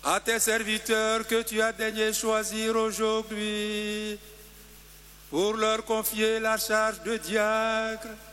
à tes serviteurs que tu as daigné choisir aujourd'hui pour leur confier la charge de diacre